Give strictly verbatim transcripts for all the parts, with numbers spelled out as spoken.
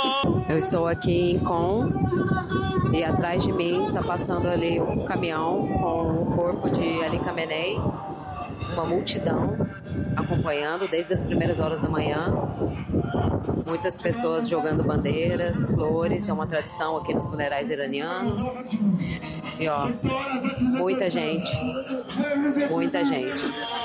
Eu estou aqui em Com e atrás de mim está passando ali um caminhão com o corpo de Ali Khamenei, uma multidão acompanhando desde as primeiras horas da manhã. Muitas pessoas jogando bandeiras, flores, é uma tradição aqui nos funerais iranianos. E ó, muita gente, muita gente.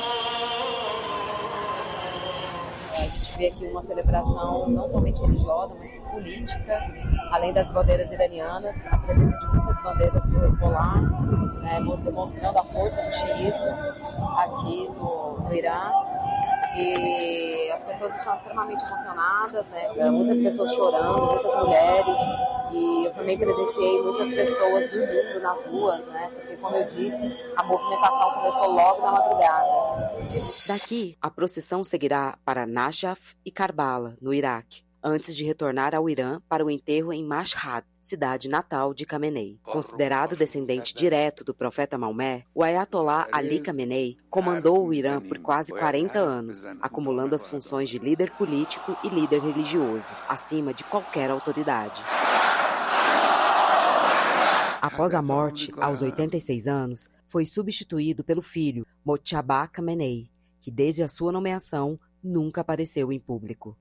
A gente vê aqui uma celebração não somente religiosa, mas política, além das bandeiras iranianas, a presença de muitas bandeiras do Hezbollah, né, demonstrando a força do xiismo aqui no, no Irã. E as pessoas estão extremamente emocionadas, né? Muitas pessoas chorando, muitas mulheres, e eu também presenciei muitas pessoas dormindo nas ruas, né? Porque, como eu disse, a movimentação começou logo na madrugada. Daqui, a procissão seguirá para Najaf e Karbala, no Iraque, antes de retornar ao Irã para o enterro em Mashhad, cidade natal de Khamenei. Considerado descendente direto do profeta Maomé, o Ayatollah Ali Khamenei comandou o Irã por quase quarenta anos, acumulando as funções de líder político e líder religioso, acima de qualquer autoridade. Após a morte, aos oitenta e seis anos, foi substituído pelo filho, Mojtaba Khamenei, que desde a sua nomeação nunca apareceu em público.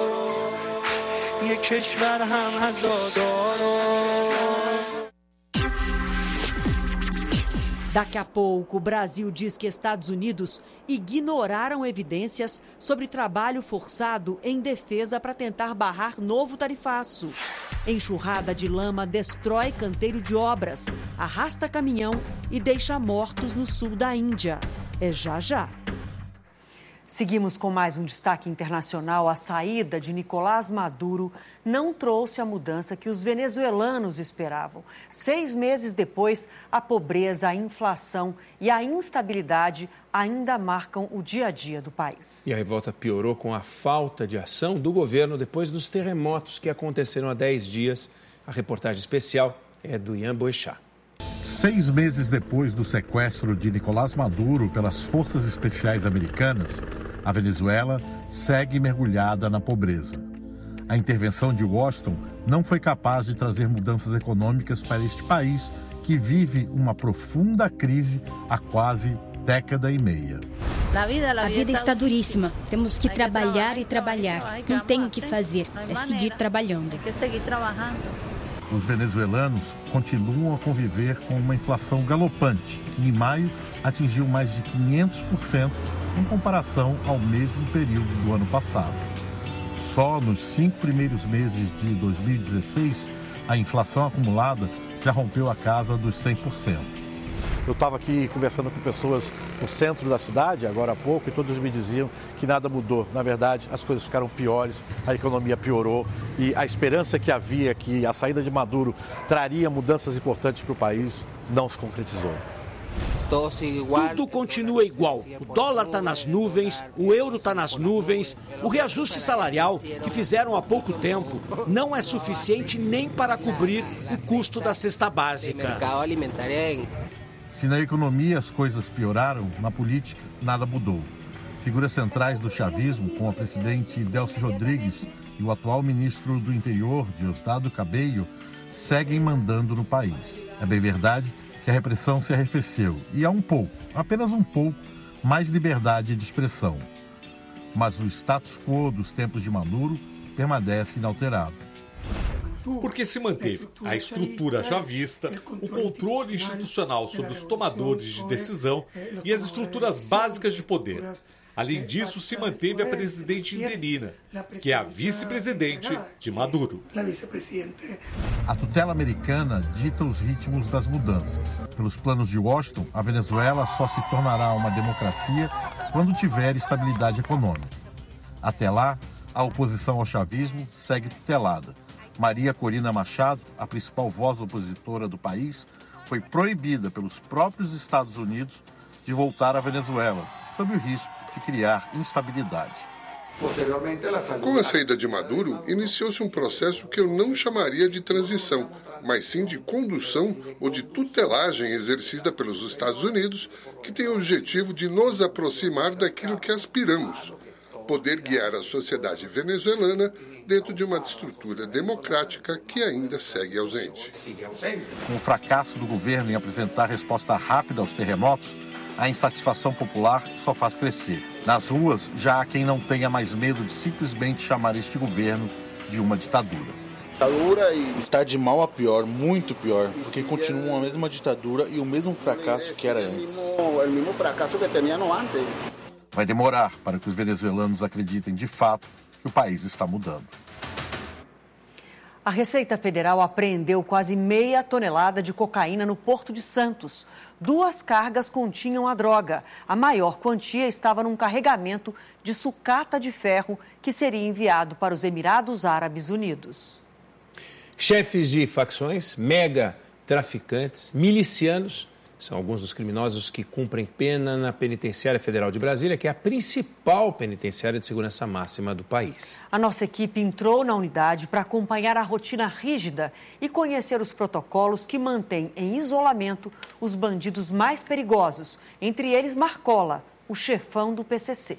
Daqui a pouco, o Brasil diz que Estados Unidos ignoraram evidências sobre trabalho forçado em defesa para tentar barrar novo tarifaço. Enxurrada de lama destrói canteiro de obras, arrasta caminhão e deixa mortos no sul da Índia. É já já. Seguimos com mais um destaque internacional. A saída de Nicolás Maduro não trouxe a mudança que os venezuelanos esperavam. Seis meses depois, a pobreza, a inflação e a instabilidade ainda marcam o dia a dia do país. E a revolta piorou com a falta de ação do governo depois dos terremotos que aconteceram há dez dias. A reportagem especial é do Ian Boechat. Seis meses depois do sequestro de Nicolás Maduro pelas forças especiais americanas, a Venezuela segue mergulhada na pobreza. A intervenção de Washington não foi capaz de trazer mudanças econômicas para este país que vive uma profunda crise há quase década e meia. A vida está duríssima. Temos que trabalhar e trabalhar. Não tem o que fazer. É seguir trabalhando. Os venezuelanos continuam a conviver com uma inflação galopante, que em maio atingiu mais de quinhentos por cento em comparação ao mesmo período do ano passado. Só nos cinco primeiros meses de dois mil e dezesseis, a inflação acumulada já rompeu a casa dos cem por cento. Eu estava aqui conversando com pessoas no centro da cidade, agora há pouco, e todos me diziam que nada mudou. Na verdade, as coisas ficaram piores, a economia piorou e a esperança que havia que a saída de Maduro traria mudanças importantes para o país não se concretizou. Tudo continua igual. O dólar está nas nuvens, o euro está nas nuvens, o reajuste salarial que fizeram há pouco tempo não é suficiente nem para cobrir o custo da cesta básica. Se na economia as coisas pioraram, na política nada mudou. Figuras centrais do chavismo, como a presidente Delcy Rodrigues e o atual ministro do Interior, Diosdado Cabello, seguem mandando no país. É bem verdade que a repressão se arrefeceu e há um pouco, apenas um pouco, mais liberdade de expressão. Mas o status quo dos tempos de Maduro permanece inalterado. Porque se manteve a estrutura chavista, o controle institucional sobre os tomadores de decisão e as estruturas básicas de poder. Além disso, se manteve a presidente interina, que é a vice-presidente de Maduro. A tutela americana dita os ritmos das mudanças. Pelos planos de Washington, a Venezuela só se tornará uma democracia quando tiver estabilidade econômica. Até lá, a oposição ao chavismo segue tutelada. Maria Corina Machado, a principal voz opositora do país, foi proibida pelos próprios Estados Unidos de voltar à Venezuela, sob o risco de criar instabilidade. Com a saída de Maduro, iniciou-se um processo que eu não chamaria de transição, mas sim de condução ou de tutelagem exercida pelos Estados Unidos, que tem o objetivo de nos aproximar daquilo que aspiramos. poder guiar a sociedade venezuelana dentro de uma estrutura democrática que ainda segue ausente. Com o fracasso do governo em apresentar resposta rápida aos terremotos, a insatisfação popular só faz crescer. Nas ruas, já há quem não tenha mais medo de simplesmente chamar este governo de uma ditadura. Ditadura e está de mal a pior, muito pior, porque continua a mesma ditadura e o mesmo fracasso que era antes. O mesmo fracasso que tinham antes. Vai demorar para que os venezuelanos acreditem de fato que o país está mudando. A Receita Federal apreendeu quase meia tonelada de cocaína no Porto de Santos. Duas cargas continham a droga. A maior quantia estava num carregamento de sucata de ferro que seria enviado para os Emirados Árabes Unidos. Chefes de facções, mega traficantes, milicianos são alguns dos criminosos que cumprem pena na Penitenciária Federal de Brasília, que é a principal penitenciária de segurança máxima do país. A nossa equipe entrou na unidade para acompanhar a rotina rígida e conhecer os protocolos que mantêm em isolamento os bandidos mais perigosos, entre eles Marcola, o chefão do P C C.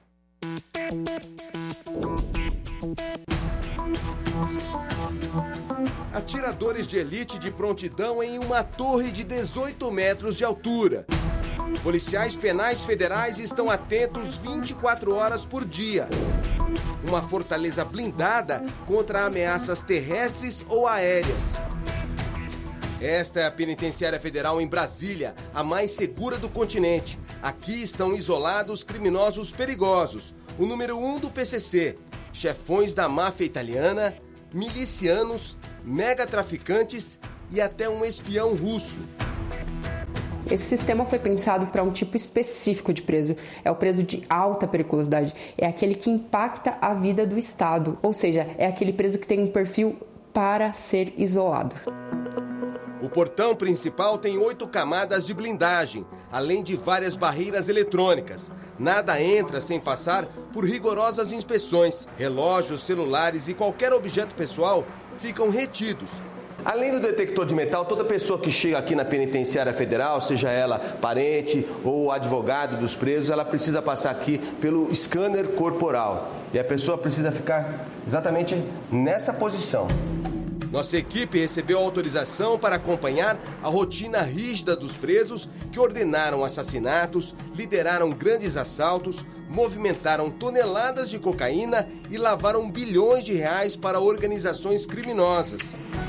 Atiradores de elite de prontidão em uma torre de dezoito metros de altura. Policiais penais federais estão atentos vinte e quatro horas por dia. Uma fortaleza blindada contra ameaças terrestres ou aéreas. Esta é a Penitenciária Federal em Brasília, a mais segura do continente. Aqui estão isolados criminosos perigosos. O número um do P C C, chefões da máfia italiana, milicianos, megatraficantes e até um espião russo. Esse sistema foi pensado para um tipo específico de preso. É o preso de alta periculosidade. É aquele que impacta a vida do Estado. Ou seja, é aquele preso que tem um perfil para ser isolado. O portão principal tem oito camadas de blindagem, além de várias barreiras eletrônicas. Nada entra sem passar por rigorosas inspeções. Relógios, celulares e qualquer objeto pessoal ficam retidos. Além do detector de metal, toda pessoa que chega aqui na Penitenciária Federal, seja ela parente ou advogado dos presos, ela precisa passar aqui pelo scanner corporal. E a pessoa precisa ficar exatamente nessa posição. Nossa equipe recebeu autorização para acompanhar a rotina rígida dos presos que ordenaram assassinatos, lideraram grandes assaltos, movimentaram toneladas de cocaína e lavaram bilhões de reais para organizações criminosas.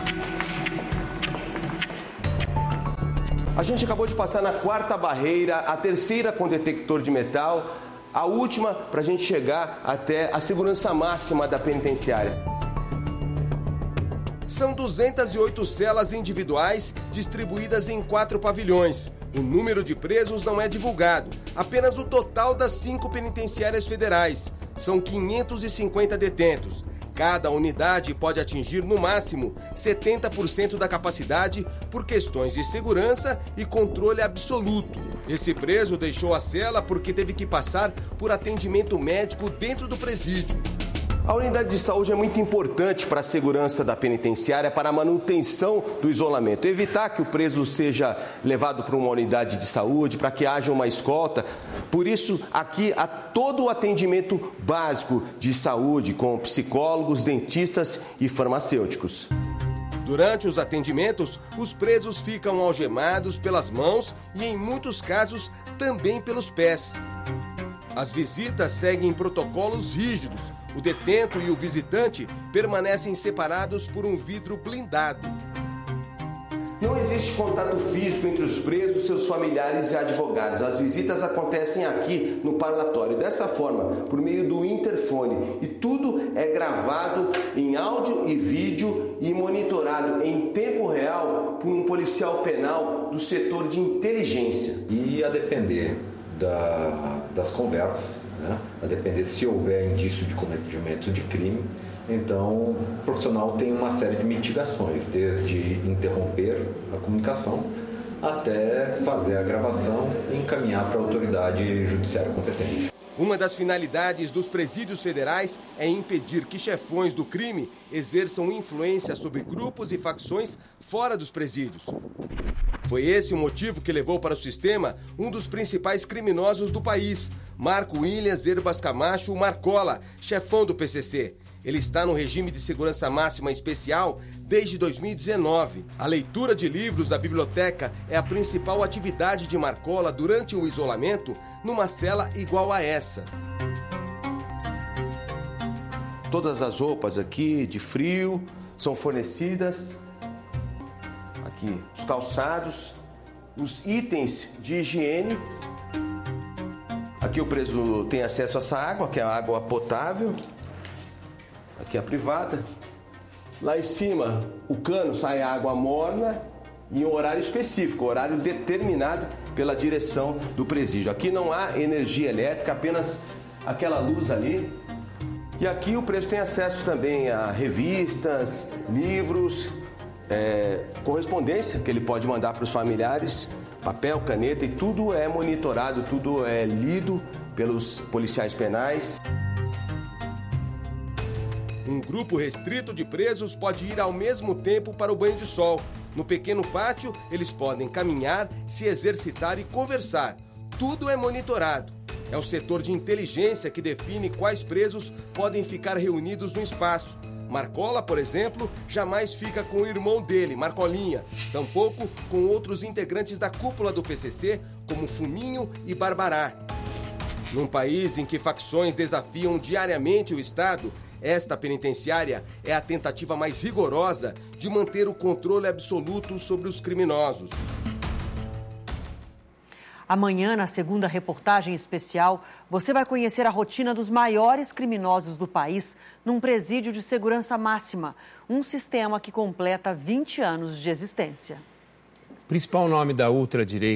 A gente acabou de passar na quarta barreira, a terceira com detector de metal, a última para a gente chegar até a segurança máxima da penitenciária. São duzentas e oito celas individuais distribuídas em quatro pavilhões. O número de presos não é divulgado, apenas o total das cinco penitenciárias federais. São quinhentos e cinquenta detentos. Cada unidade pode atingir, no máximo, setenta por cento da capacidade por questões de segurança e controle absoluto. Esse preso deixou a cela porque teve que passar por atendimento médico dentro do presídio. A unidade de saúde é muito importante para a segurança da penitenciária, para a manutenção do isolamento. Evitar que o preso seja levado para uma unidade de saúde, para que haja uma escolta. Por isso, aqui há todo o atendimento básico de saúde, com psicólogos, dentistas e farmacêuticos. Durante os atendimentos, os presos ficam algemados pelas mãos e, em muitos casos, também pelos pés. As visitas seguem protocolos rígidos. O detento e o visitante permanecem separados por um vidro blindado. Não existe contato físico entre os presos, seus familiares e advogados. As visitas acontecem aqui no parlatório, dessa forma, por meio do interfone. E tudo é gravado em áudio e vídeo e monitorado em tempo real por um policial penal do setor de inteligência. E a depender da, das conversas, né? A depender se houver indício de cometimento de crime, então o profissional tem uma série de mitigações, desde interromper a comunicação até fazer a gravação e encaminhar para a autoridade judiciária competente. Uma das finalidades dos presídios federais é impedir que chefões do crime exerçam influência sobre grupos e facções fora dos presídios. Foi esse o motivo que levou para o sistema um dos principais criminosos do país, Marco Williams Herbas Camacho, o Marcola, chefão do P C C. Ele está no regime de segurança máxima especial desde dois mil e dezenove. A leitura de livros da biblioteca é a principal atividade de Marcola durante o isolamento numa cela igual a essa. Todas as roupas aqui de frio são fornecidas. Aqui, os calçados, os itens de higiene. Aqui o preso tem acesso a essa água, que é a água potável. Aqui a privada. Lá em cima, o cano sai água morna em um horário específico, horário determinado pela direção do presídio. Aqui não há energia elétrica, apenas aquela luz ali. E aqui o preso tem acesso também a revistas, livros, é, correspondência que ele pode mandar para os familiares, papel, caneta, e tudo é monitorado, tudo é lido pelos policiais penais. Um grupo restrito de presos pode ir ao mesmo tempo para o banho de sol. No pequeno pátio, eles podem caminhar, se exercitar e conversar. Tudo é monitorado. É o setor de inteligência que define quais presos podem ficar reunidos no espaço. Marcola, por exemplo, jamais fica com o irmão dele, Marcolinha, tampouco com outros integrantes da cúpula do P C C, como Fuminho e Barbará. Num país em que facções desafiam diariamente o Estado, esta penitenciária é a tentativa mais rigorosa de manter o controle absoluto sobre os criminosos. Amanhã, na segunda reportagem especial, você vai conhecer a rotina dos maiores criminosos do país num presídio de segurança máxima, um sistema que completa vinte anos de existência. O principal nome da ultradireita